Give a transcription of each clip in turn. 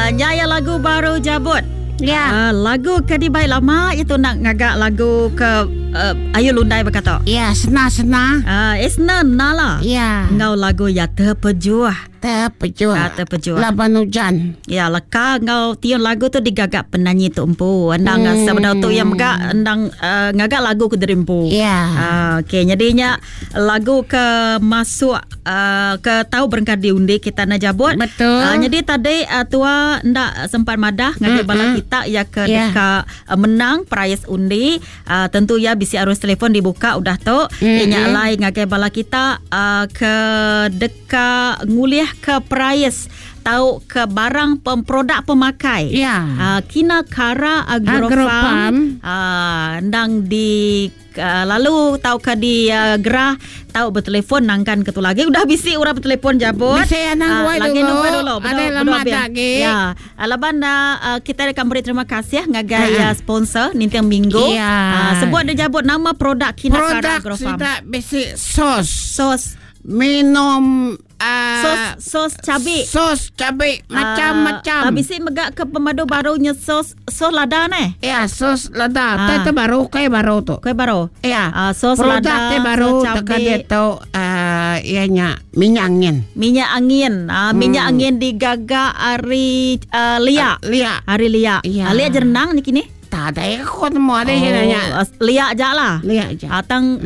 Nyaya lagu baru Jabut. Ya. Lagu ke di baik lama itu nak ngagak lagu ke Ayu Lundai berkata. Ya, sena-sena. Isna nala. Ya. Ngau lagu ya terpejuah. Terpejuah. Laban hujan. Ya, leka ngau tiun lagu tu digagak penyanyi tu empu. Endang sebenarnya tu yang megak endang ngagak lagu ke derimpu. Ya. Okey, jadinya lagu ke masuk ke tahu berangkat diundi kita nak Jabut. Betul. Jadi tadi tua ndak sempat madah ngagak bala kita ya ke dekat menang prize undi. Tentu ya bisi arus telefon dibuka udah tu. Inyak lain ngagak bala kita ke dekat nguliah ke prize tahu ke barang produk pemakai. Ya. Kina Kara Agrofarm. Ndang di lalu tahu ke di gerah tahu bertelefon nangkan ke tu lagi udah bisi orang bertelefon Jabut. Bisi nang lagi dulu. Ada lama lagi. Ya. Laban kita akan beri terima kasih ngagai sponsor Nintang Minggu. Ya. Sebut dia Jabut nama produk Kina Kara Agrofarm. Produk sudah bisi sos. Minum sos cabai. Sos cabai macam-macam. Bisi megak ke pemadu barunya sos lada ni. Ya, sos lada. Tete baru kai baru tu. Kai baru. Ya. Sos produk lada. Produk baru tak dia tu ianya minyak angin. Minyak angin digagak hari Lia. Hari Lia. Ya. Lia jernang ni kini. Tak ada ikut semua ada nanya. Lia aja lah. Lia aja. Tang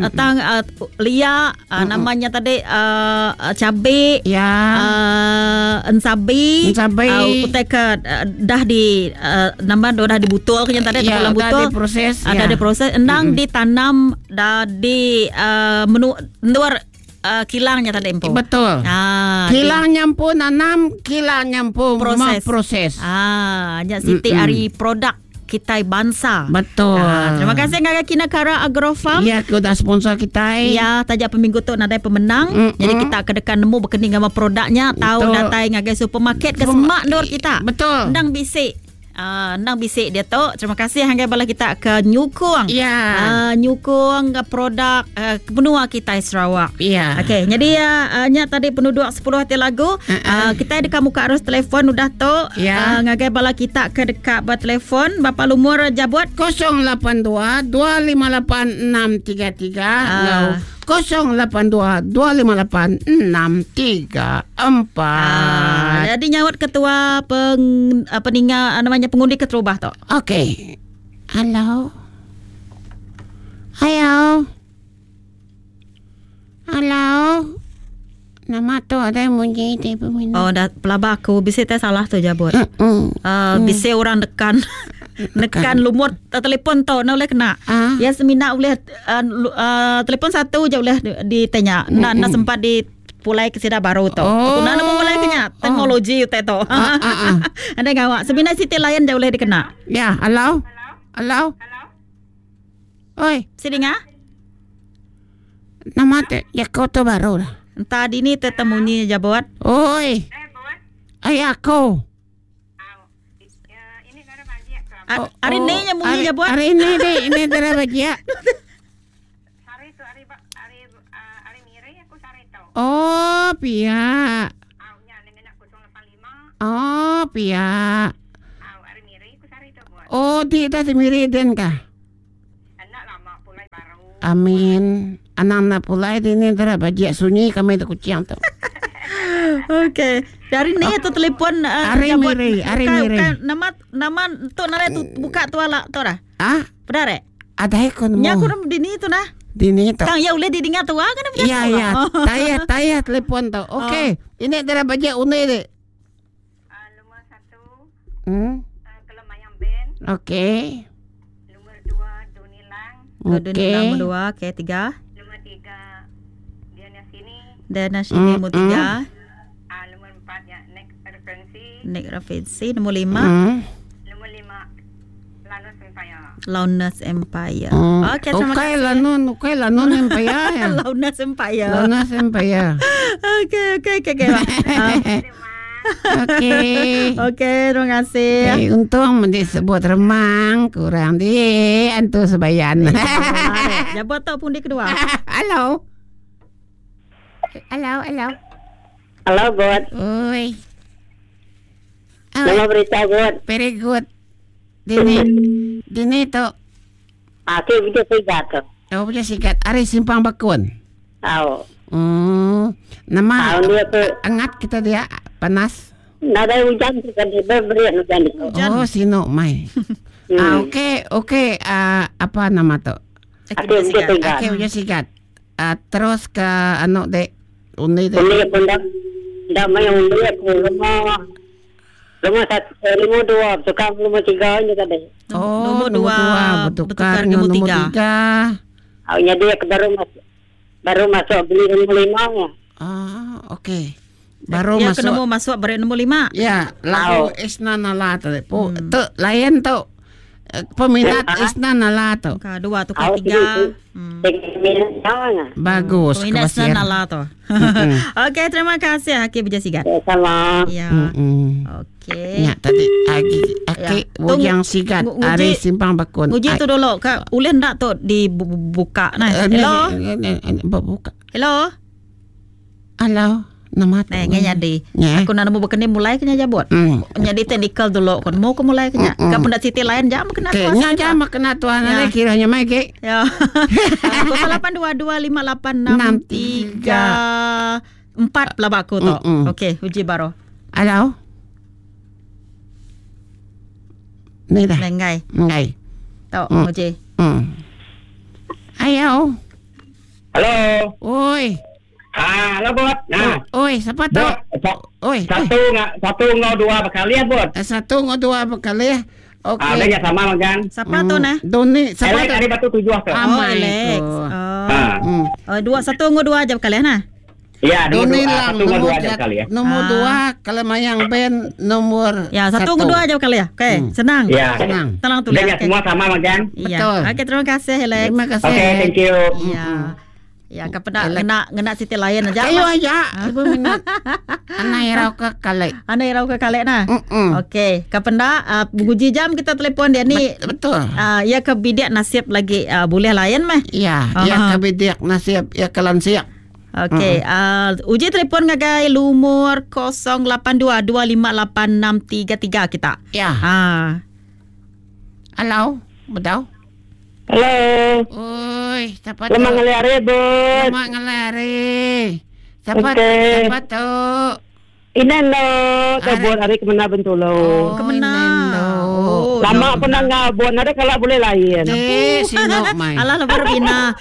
Lia namanya tadi cabai. Ya. Ensabi. Kutek dah di nama dah dibutol kenyang tadi ya, pulang butol. Ada diproses. Ada diproses. Endang ditanam dah di menur kilangnya tadi empu. Betul. Kilang nyampu nanam, kilang nyampu proses. Hanya Siti Ari produk kita bangsa. Betul. Terima kasih ngagak Kina Kara Agrofarm. Ya, kita sponsor kita. Ya, tajak peminggu tu nadai pemenang. Jadi kita kedekan nemu berkening sama produknya, tahu datai ngagak supermarket ke semak dor kita. Betul. Ndang bisik. Nang bisik dia tu. Terima kasih hanggai bala kita ke Nyukung. Ya. Nyukung produk benua kita Sarawak. Ya. Okey, jadi nya tadi penduduk 10 hati lagu. Kita dekat muka arus telefon udah tu. Ya. Ngagai bala kita ke dekat bertelefon. Bapa lumur Jabut 082 258 633. 082-258-634. Jadi nyawat ketua peninggal namanya pengundi keterubah tu. Okey. Halo. Nama tu ada yang bunyi di peminat. Oh, dah pelabak aku. Bisa tak salah tu Jabut. Bisa orang nekan lumur telefon tu nak boleh kena. Ya semina boleh telefon satu je boleh ditanya. Nak sempat di pulai ke sida baru tu. Nak pun boleh kena teknologi tu tu. Ada ngawak. Semina Siti lain je boleh dikena. Ya, halo. Oi, Sidinga? Nama tu ya kau tu baru lah. Entah di ni tetemunya Jabut. Oi. Aku. Hari ni yang bunyi Jabut. Hari ni ini darah bagia. Hari miri aku sari tu. Oh, pihak. Nya dengan aku 085. Oh, pihak. Hari miri aku sari tu buat. Oh, tidak semiri den kah? Anak lama pulai baru. Amin. Anak pulai ini darah bagia sunyi kami tu kucing tu. Okey. Dari ni tu telefon Hari miri. Nama tu nare tu buka tu ala tu dah. Benar eh? Ada ikon mo. Nya aku di ni tu nah. Di ni tu. Kang ya boleh didengar tu kan? Ya. Tayar telefon tu. Okey. Ini darah bagia unai deh. Nomor 1. Kelemayan Ben. Okey. Nomor 2 Dunilang. Nomor 2, okey 3. Nomor 3 Diana sini nomor 3. Nomor 4 ya Nek Referensi. Nombor 5. Nomor 5 Launus Empire. Okey, terima kasih. Ukay Lanon Empire. Launus Empire. Okey. Okey, terima kasih. Untung disebut remang kurang di antu sebayan. Jabut tak pun di kedua. Halo, Halo, God. Oi. Nama berita good. Very good. Dini tu. Aku bisa sigat tu. Oh, boleh sikat. Ari simpang bakun. Tahu. Nama Tahun dia tu. angat kita dia panas. Nada hujan tu kan dia beri hujan itu. Oh, sino mai. Okey. Apa nama tu? Aku bisa sigat. Okey, boleh sikat. Terus ke anu dek. Undi dek. Undi pun dah main undi aku rumah 2 tukang rumah 3 juga deh. Nomor 2 bertukar dengan nomor 3. Awalnya dia baru masuk beli nomor 5 ya. Okey. Baru ya, masuk. Ya, kena masuk beri nomor 5. Ya, lagu Isna Nala tu. Tu lain tu. Peminat Isna Nala tu. Dua tukar 3. Bagus. Peminat Isna Nala tu. Okey, terima kasih Hakim Berjasigat. Sama. Ya. Okey. Ya, tadi Aki yang sigat hari simpang bakun. Uji tu dulu. Boleh tak tu dibuka? Hello? Hello? Hello? Nama tu. Nganya di. Aku nak mau berkene mulai kena jabot. Jadi technical dulu kon mau ke mulai kena. Ka pun dak siti lain jam kena tu. Nya jam kena tuan ada kiranya mai ke. Ya. 08225863 pelabaku tu. Okey, uji baru. Halo. Ni dah. Ngai. Tu uji. Ayo. Halo. Oi. Halo bot. Nah. Oi, siapa tu? Oi. Satu ngau dua berkali ya bot. Satu ngau dua berkali. Okey. Ada sama makan. Siapa tu nah? Doni, siapa tu? Ada batu 7 tu. Alex. Oh, 1 ngau 2 aja berkali nah. Ya, Doni lang nomor 2 berkali ya. Nomor 2 kalau mayang band nomor. Ya, 1 ngau 2 aja berkali ya. Okey, senang. Ya, senang. Tenang tulis. Semua sama makan. Iya. Okey, terima kasih Alex. Terima kasih. Okey, thank you. Iya. Ya, kapena ngena siti lain aja. Ayo aja. Ibu minat. Anai rau ke kale. Anai rau ke kale nah. Okey, kapena buguji jam kita telepon dia ni. Betul. Ya ke bidak nasib lagi boleh lain mah. Iya, ya ke bidak nasib ya kelan siap. Okey, uji telepon ngagai lumur 08225863 kita. Ya. Halo, betul. Halo. Oi, siapa tu? Lemang ngelari, bot. Lemang ngelari. Siapa tu? Inan lo, buat hari kemana bentulo. Kemana? Lama pun nggak buat ada kalau boleh lain. Sino mai. Alah lebar bina.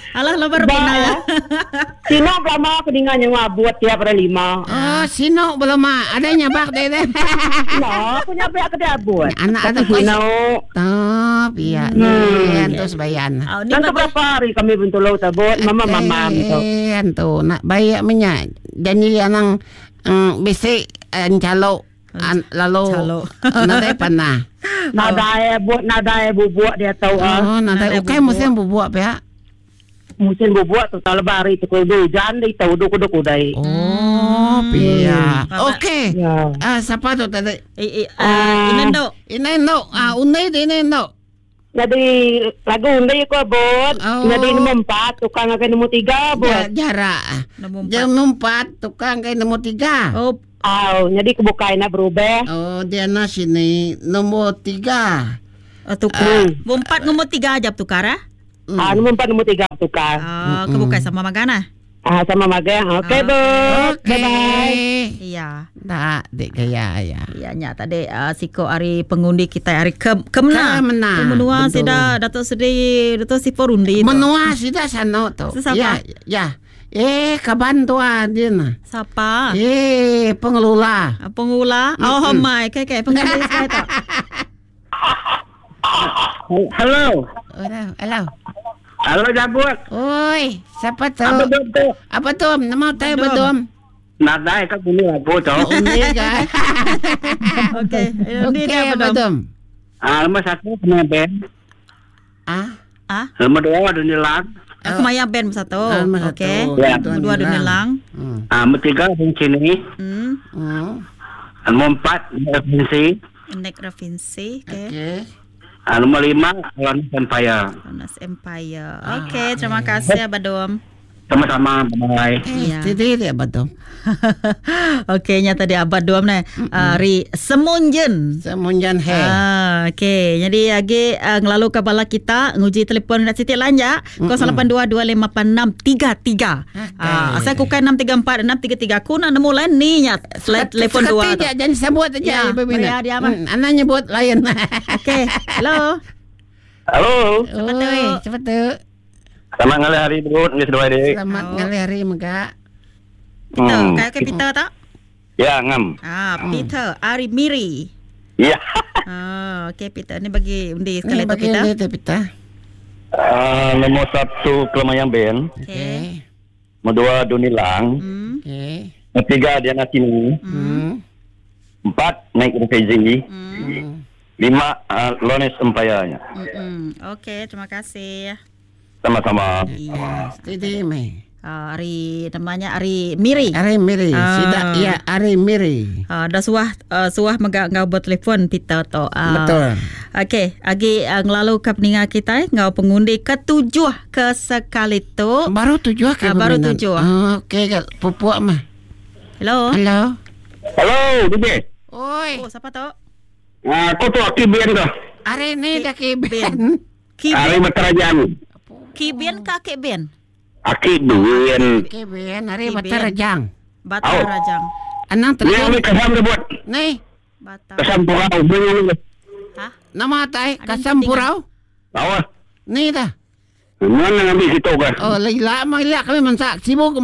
Sino lama kedingannya buat tiap hari 5. Oh, sino belum adanya bak deh. No, punya pihak kedai buat. Anak ada sino. Iya. Terus bayan. Dan berapa hari kami bentulo tabut mama gitu. Antu nak bayar minyak. Janji anang bisi calo lalu nadai panah. Nadai bubuak dia tahu. Nadai okey musim bubuak pihak. Musim bubuak tu tak lebari tu hujan dia tahu duk dai. Oh, pihak. Okey. Siapa tu tadi? Inendo. Unai Inendo. Jadi lagu undi ko bot. Jadi nomor 4 tukang kay nomor 3 bot. Jarak. Nomor 4 tukang kay nomor 3. Jadi kebukain na berubah. Dia na sini nomor 3. Tukar. Nomor 4 nomor 3 aja tukar ah? Nomor 4 nomor 3 tukar. Kebukai sama magana. Sama magang. Okey, bot. Bye-bye. Iya. Tak, dek gaya ya. Iya, nya tadi siko hari pengundi kita hari kemana? Menua sida Dato' Seri Dato' Siporundi. Menua sida sana tu. Ya. Kebantuan dia na. Siapa? Pengelola. Oh my, kayak pengelola saya tu. Halo. Halo Jabut. Oi, siapa tu? Apa tu? Nama tahu betul. Nadai kat sini lah bocor. Kan. Okey, ini dia betul. Nomor 1 punya band. Nomor 2 Dunilang. Aku maya band 1. Okey. Nomor 2 Dunilang. Nomor 3 di sini. Nomor 4 Nek Rafinsi. Okey. Nomor 5 Lonas Empire. Okey, terima kasih Badom. Sama-sama. Bye. Ya. Tidi dia betul. Okey, nya tadi abad 2 meneh. Ri Semunjen. Semunjan he. Okey, jadi agi ngelalu ke bala kita nguji telefon nak Siti Lanja 08225633. Saya kukai 634 633 ku nak nemu lain ni nya telefon 2 tu. Jangan sebut aja Bebina. Dia apa? Anak nyebut lain. Okey. Hello. Halo. Cepat tu. Selamat ngalih hari berut. Ni sedua adik. Selamat ngalih hari Mega. Peter, kayak ke Peter tak? Ya, ngam. Peter, Ari Miri. Ya. Okey Peter, ni bagi undi sekali tu Bagi Peter. dia Peter. Nomor 1 Kelamayang Ben. Okey. Nomor 2 Dunilang. Okey. Nomor 3 Diana Tini. 4 Naik Rufezi. 5 Lones Empire-nya. Okey, terima kasih. Sama-sama. Iya. Tidi me. Ari namanya Ari Miri. Ari Miri. Sida ya Ari Miri. Dah suah megak ngau buat telefon Peter tu. Betul. Okey, agi ngelalu ke peningat kita ngau pengundi ke-7 ke sekali tu. Baru 7 ke? Baru 7. Okey, pupuak mah. Hello. Hello. Halo, Bibi. Oi. Siapa tu? Kau tu Aki Ben tu. Ari ni dah kiben. Hari Batarajang. Kibian ke Akik Ben? Aki Duen. Kiben, Ari Batarajang. Batarajang. Anang Ni terjun. kasam dia buat. Ni. Kasam purau. Bunyi ni. Nama tai Kasam Purau. Awas. Ni dah. Mana ngambil situ kan? Oh, lila kami mansak. Sibuk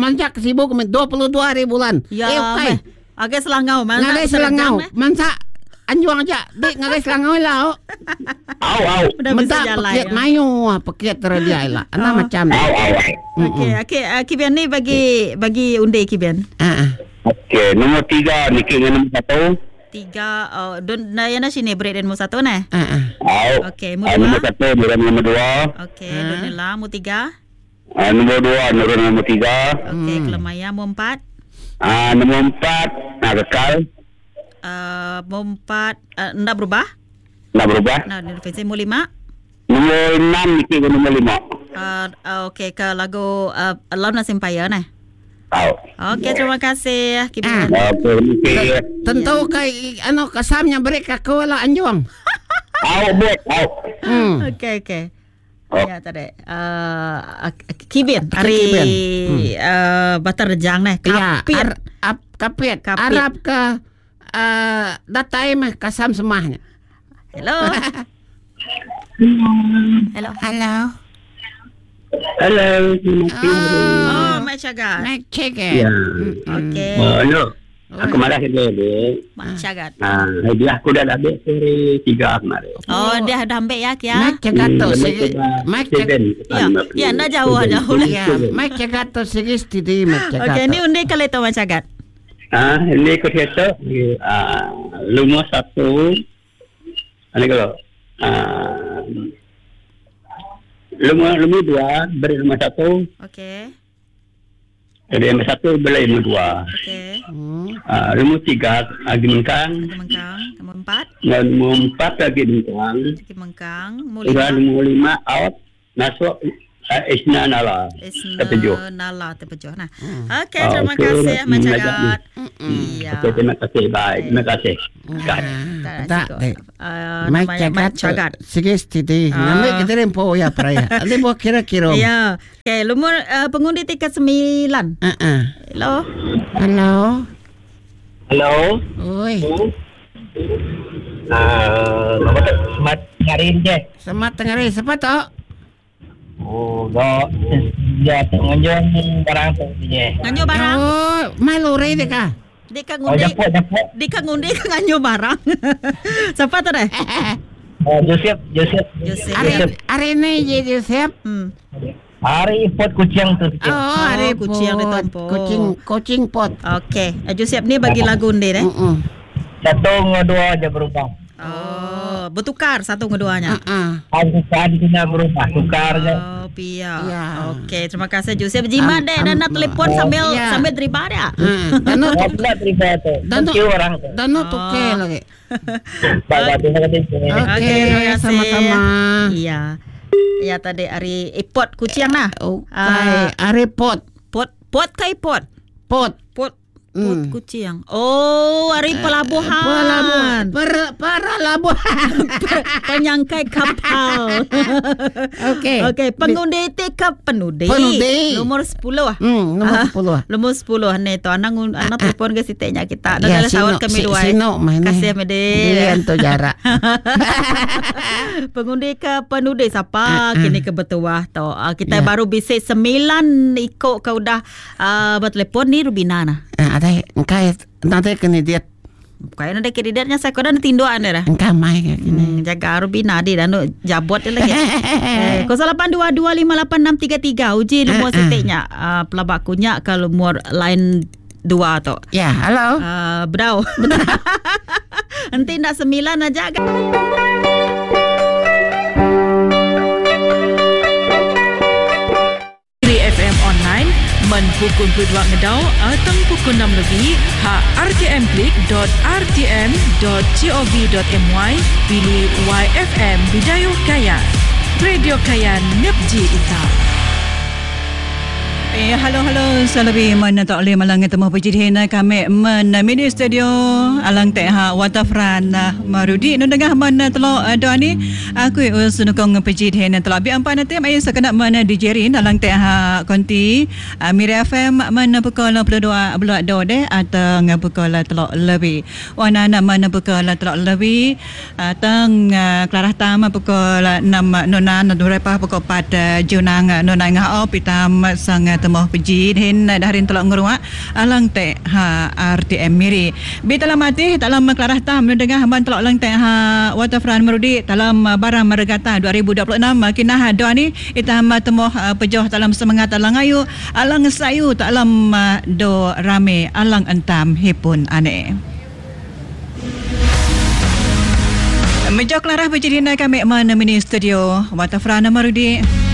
22 hari bulan. Ya, agak selangau. Ngagai selangau. Mansak. Anjuang aja. Dek ngagai selangau lah. Au. Udah bisa Mentak jalan. paket mayu. Paket terdia lah. Anak macam ni. Au. Okey, Kibian ni bagi undi Kibian. Okey, nomor 3 Niki dengan nombor 3 Dayana sini break dan nombor 1 nah. Au. Okey, Nombor 1 Nurul nomor 2. Okey, Donila nombor 3. Nombor 2 Nurul nombor 3. Okey, Kelemaya nombor 4. Nombor 4 Kekal. Nombor 4 ndak berubah. Nak berubah. Nah, Universiti nombor 5. Nombor 6 Niki dengan nombor 5. Okey, ke lagu Lona Empire nah. Au. Okey, terima kasih Kibian. Okey. Tentu kai kasamnya break aku lah anjuang. Au buat. Au. Okey. Ya tadi. Kibian hari Batarajang nah. Kapir. Kapit. Arab ke datai mah kasam semahnya. Hello. Hello. Mak Cagat. Mak Cagat. Okey. Hello. Aku marah dia. Mak Cagat. Dia aku dah ambil sore 3 kemarin. Oh, dia dah ambil ya Kia. Mak Cagat tu Mak Cagat. Ya, dah jauh. Ya, Mak Cagat tu sigis tidi Mak Cagat. Okey, ni undi kali tu Mak Cagat. Ini aku kata lumah 1. Ini kalau lumah 2 beri lumah 1. Okey. Jadi lumah 1 beli lumah 2. Okey. Lumah 3 lagi mengkang. Nombor 4. Lumah 4 lagi mengkang. Mengkang. Lumah 5 out. Masuk Isna Nala. Nala terpejuh. Nah. Okey, terima kasih Mak Cagat. Iya. Okey, terima kasih. Bye. Terima kasih. Mak Cagat. Sigis tidi. Nampak kita rempo ya peraya. Ada buat kira-kira. Ya. Okey, lumur pengundi tiket 9. Hello. Oi. Selamat hari je. Selamat tengah hari. Siapa tu? Dia pengunjung barang tu je. Nganyo barang. Oh, malore deh kah? Di kang ngundi. Di kang ngundi kang nganyo barang. Siapa tu deh? Joseph. Hari ni je Joseph. Hari pot kucing tu. Oh, hari kucing di tempat. Kucing pot. Okey. Joseph ni bagi lagu undi deh. 1 dengan 2 aja berubah. Oh, bertukar 1 dengan 2-nya. Ada kena berubah tukar je. Oh, pia. Okey, terima kasih Joseph. Jimat deh dan nak telefon sambil terima dia. Dan terima tu. Dan orang tu. Dan tukar lagi. Terima kasih. Okey, sama-sama. Iya. Ya tadi ari ipot kuciang nah. Okay. Ari pot. Pot kai pot. Pot kuciang. Oh, ari pelabuhan. Pelabuhan. Penyangkai kapal. Okey, pengundi tikap penudi. Nomor 10 nomor 10. Nomor 10 ni tu anak telefon ke sitenya kita. Dah sawat kami dua. Kasih mede. Untuk jarak. Pengundi ke penudi siapa kini ke betuah tu. Kita baru bisik 9 ikut kau dah bertelepon ni Rubina nah. Ada engkai nanti kena diet. Kaya nanti kandidatnya saya kau dah tindu anda dah. Engkai mai kini. Jaga Rubina di dan jabot dia lagi. 0822586333 uji lumur setiknya pelabak kunyak ke lumur line 2 tu. Ya, halo. Bedau. Nanti nak 9 aja kan. FM online men pukul 22 ngedau atau pukul 6 lebih rtm.rtm.gov.my pilih YFM Bidayuh Kaya Radio Kaya Nepji Ita. Halo salabi mana tak boleh malang temu pejidhin kami mini studio alang teh Watafran Marudi nu dengah mana telo doa ni aku sunukong pejidhin telo bi ampan nanti mai sakana mana dijerin alang teh konti Miri FM mana pukul 22 bulan do deh atau ngapukul telo lebih wana mana pukul telo lebih tang Klarah Tama pukul 6 nona nurepa pukul 4 junang nona ngah pitam sang temu pejidhin darin telo ngurua alang teh RTM Miri bi dalam mati dalam Klarah Tam dengah man telo alang teh Watafran Marudi dalam barang Margata 2026 kinah doa ni itam temu pejoh dalam semangat alang ayu alang sayu dalam do rame alang entam hipun ane Mejo Klarah pejidhin kami mana mini studio Watafran Marudi